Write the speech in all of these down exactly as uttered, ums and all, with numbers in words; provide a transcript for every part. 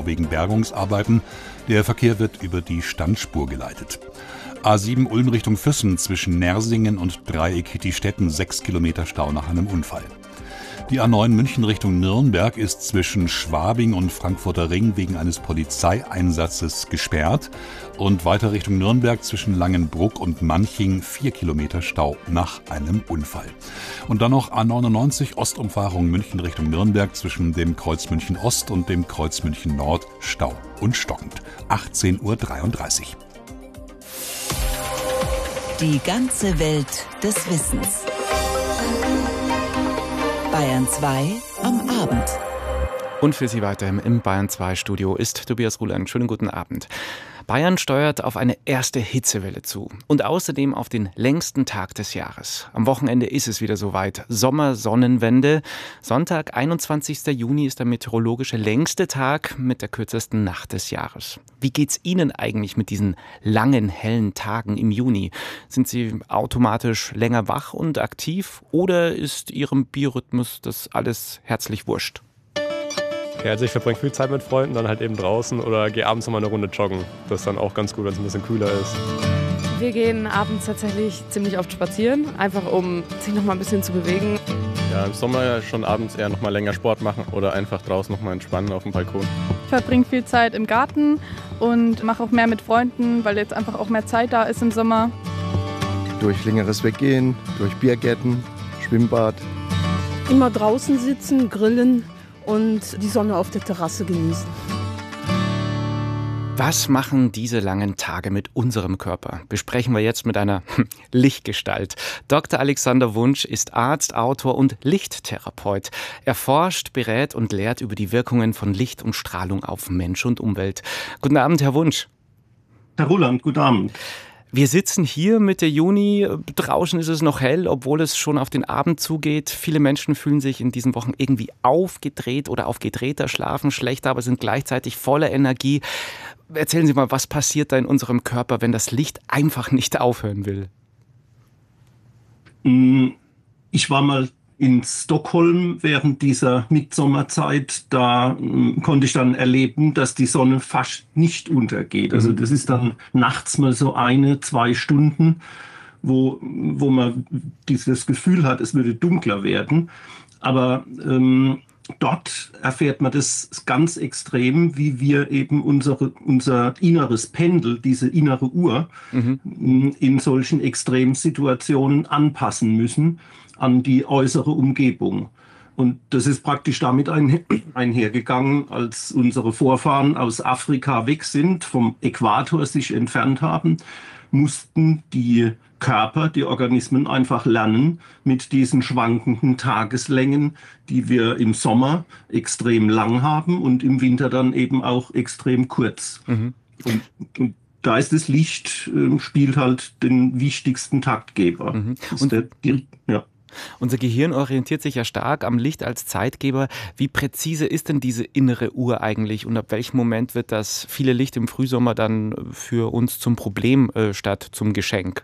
wegen Bergungsarbeiten. Der Verkehr wird über die Standspur geleitet. A sieben Ulm Richtung Füssen zwischen Nersingen und Dreieck-Hittistetten, sechs Kilometer Stau nach einem Unfall. Die A neun München Richtung Nürnberg ist zwischen Schwabing und Frankfurter Ring wegen eines Polizeieinsatzes gesperrt und weiter Richtung Nürnberg zwischen Langenbruck und Manching vier Kilometer Stau nach einem Unfall. Und dann noch A neunundneunzig Ostumfahrung München Richtung Nürnberg zwischen dem Kreuz München Ost und dem Kreuz München Nord, Stau und stockend. achtzehn Uhr dreiunddreißig. Die ganze Welt des Wissens. Bayern zwei am Abend. Und für Sie weiterhin im Bayern zwei Studio ist Tobias Ruland. Schönen guten Abend. Bayern steuert auf eine erste Hitzewelle zu und außerdem auf den längsten Tag des Jahres. Am Wochenende ist es wieder soweit. Sommersonnenwende. Sonntag, einundzwanzigster Juni, ist der meteorologische längste Tag mit der kürzesten Nacht des Jahres. Wie geht's Ihnen eigentlich mit diesen langen, hellen Tagen im Juni? Sind Sie automatisch länger wach und aktiv oder ist Ihrem Biorhythmus das alles herzlich wurscht? Ja, also ich verbringe viel Zeit mit Freunden, dann halt eben draußen oder gehe abends nochmal eine Runde joggen. Das ist dann auch ganz gut, wenn es ein bisschen kühler ist. Wir gehen abends tatsächlich ziemlich oft spazieren, einfach um sich nochmal ein bisschen zu bewegen. Ja, im Sommer ja schon abends eher nochmal länger Sport machen oder einfach draußen nochmal entspannen auf dem Balkon. Ich verbringe viel Zeit im Garten und mache auch mehr mit Freunden, weil jetzt einfach auch mehr Zeit da ist im Sommer. Durch längeres Weggehen, durch Biergärten, Schwimmbad. Immer draußen sitzen, grillen und die Sonne auf der Terrasse genießen. Was machen diese langen Tage mit unserem Körper? Besprechen wir jetzt mit einer Lichtgestalt. Doktor Alexander Wunsch ist Arzt, Autor und Lichttherapeut. Er forscht, berät und lehrt über die Wirkungen von Licht und Strahlung auf Mensch und Umwelt. Guten Abend, Herr Wunsch. Herr Ruland, guten Abend. Wir sitzen hier Mitte Juni, draußen ist es noch hell, obwohl es schon auf den Abend zugeht. Viele Menschen fühlen sich in diesen Wochen irgendwie aufgedreht oder aufgedrehter, schlafen schlechter, aber sind gleichzeitig voller Energie. Erzählen Sie mal, was passiert da in unserem Körper, wenn das Licht einfach nicht aufhören will? Ich war mal in Stockholm während dieser Mitsommerzeit. Da äh, konnte ich dann erleben, dass die Sonne fast nicht untergeht. Also das ist dann nachts mal so eine, zwei Stunden, wo, wo man dieses Gefühl hat, es würde dunkler werden. Aber ähm, dort erfährt man das ganz extrem, wie wir eben unsere, unser inneres Pendel, diese innere Uhr, mhm. in solchen Extremsituationen anpassen müssen an die äußere Umgebung. Und das ist praktisch damit ein, einhergegangen, als unsere Vorfahren aus Afrika weg sind, vom Äquator sich entfernt haben, mussten die Körper, die Organismen einfach lernen, mit diesen schwankenden Tageslängen, die wir im Sommer extrem lang haben und im Winter dann eben auch extrem kurz. Mhm. Und, und da ist das Licht, äh, spielt halt den wichtigsten Taktgeber. Mhm. Und der, die, ja. Unser Gehirn orientiert sich ja stark am Licht als Zeitgeber. Wie präzise ist denn diese innere Uhr eigentlich und ab welchem Moment wird das viele Licht im Frühsommer dann für uns zum Problem äh, statt zum Geschenk?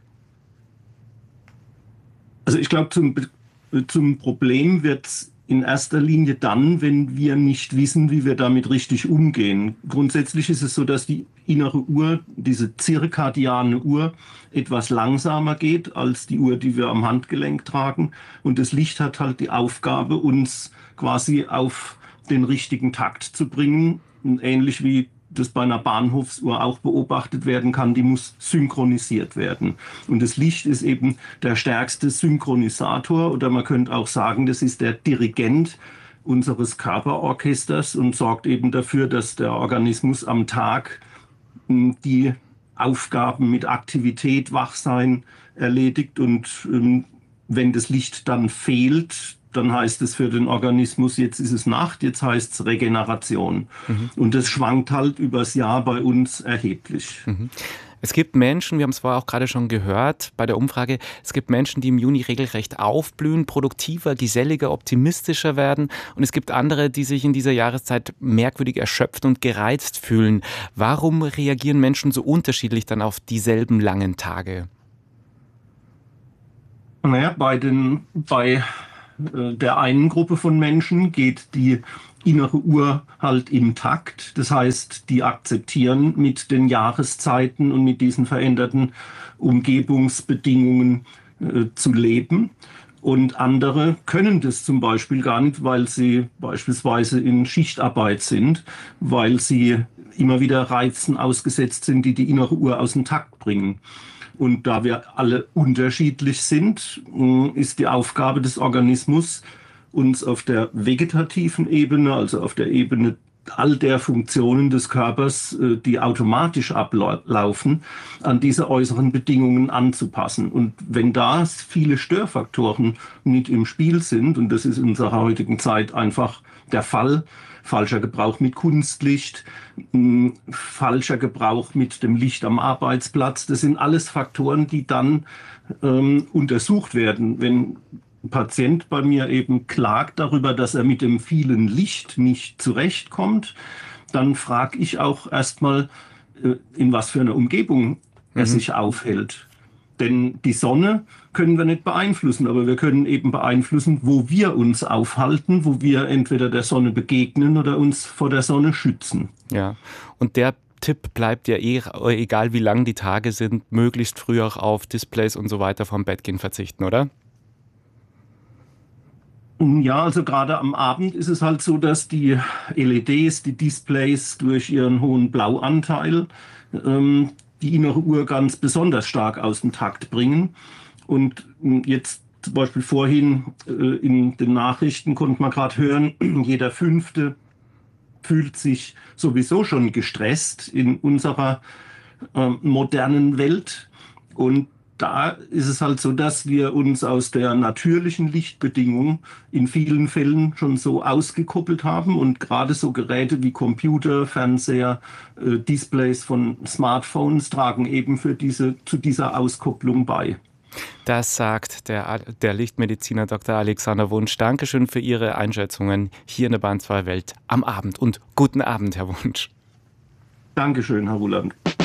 Also ich glaube, zum, zum Problem wird es in erster Linie dann, wenn wir nicht wissen, wie wir damit richtig umgehen. Grundsätzlich ist es so, dass die innere Uhr, diese zirkadiane Uhr, etwas langsamer geht als die Uhr, die wir am Handgelenk tragen. Und das Licht hat halt die Aufgabe, uns quasi auf den richtigen Takt zu bringen. Und ähnlich wie das bei einer Bahnhofsuhr auch beobachtet werden kann, die muss synchronisiert werden. Und das Licht ist eben der stärkste Synchronisator oder man könnte auch sagen, das ist der Dirigent unseres Körperorchesters und sorgt eben dafür, dass der Organismus am Tag die Aufgaben mit Aktivität, Wachsein erledigt und ähm, wenn das Licht dann fehlt, dann heißt es für den Organismus, jetzt ist es Nacht, jetzt heißt es Regeneration. Mhm. Und das schwankt halt übers Jahr bei uns erheblich. Mhm. Es gibt Menschen, wir haben es vorher auch gerade schon gehört bei der Umfrage, es gibt Menschen, die im Juni regelrecht aufblühen, produktiver, geselliger, optimistischer werden. Und es gibt andere, die sich in dieser Jahreszeit merkwürdig erschöpft und gereizt fühlen. Warum reagieren Menschen so unterschiedlich dann auf dieselben langen Tage? Naja, bei den, bei der einen Gruppe von Menschen geht die innere Uhr halt im Takt. Das heißt, die akzeptieren mit den Jahreszeiten und mit diesen veränderten Umgebungsbedingungen äh, zu leben. Und andere können das zum Beispiel gar nicht, weil sie beispielsweise in Schichtarbeit sind, weil sie immer wieder Reizen ausgesetzt sind, die die innere Uhr aus dem Takt bringen. Und da wir alle unterschiedlich sind, ist die Aufgabe des Organismus, uns auf der vegetativen Ebene, also auf der Ebene all der Funktionen des Körpers, die automatisch ablaufen, an diese äußeren Bedingungen anzupassen. Und wenn da viele Störfaktoren mit im Spiel sind, und das ist in unserer heutigen Zeit einfach der Fall, falscher Gebrauch mit Kunstlicht, mh, falscher Gebrauch mit dem Licht am Arbeitsplatz, das sind alles Faktoren, die dann ähm, untersucht werden. Wenn ein Patient bei mir eben klagt darüber, dass er mit dem vielen Licht nicht zurechtkommt, dann frage ich auch erstmal, in was für einer Umgebung er mhm. sich aufhält. Denn die Sonne können wir nicht beeinflussen, aber wir können eben beeinflussen, wo wir uns aufhalten, wo wir entweder der Sonne begegnen oder uns vor der Sonne schützen. Ja, und der Tipp bleibt ja eh, egal wie lang die Tage sind, möglichst früh auch auf Displays und so weiter vom Bett gehen verzichten, oder? Ja, also gerade am Abend ist es halt so, dass die L E Ds, die Displays durch ihren hohen Blauanteil ähm, die innere Uhr ganz besonders stark aus dem Takt bringen. Und jetzt zum Beispiel vorhin äh, in den Nachrichten konnte man gerade hören, jeder Fünfte fühlt sich sowieso schon gestresst in unserer äh, modernen Welt. Und da ist es halt so, dass wir uns aus der natürlichen Lichtbedingung in vielen Fällen schon so ausgekoppelt haben und gerade so Geräte wie Computer, Fernseher, äh, Displays von Smartphones tragen eben für diese, zu dieser Auskopplung bei. Das sagt der, der Lichtmediziner Doktor Alexander Wunsch. Dankeschön für Ihre Einschätzungen hier in der Bayern zwei Welt am Abend und guten Abend, Herr Wunsch. Dankeschön, Herr Ruland.